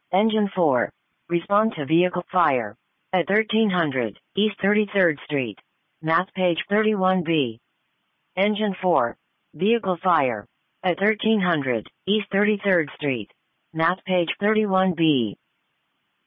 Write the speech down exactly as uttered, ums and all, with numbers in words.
Engine four. Respond to vehicle fire. At thirteen hundred East thirty-third Street. Math page thirty-one B. Engine four. Vehicle fire. At thirteen hundred East thirty-third Street. Math page thirty-one B.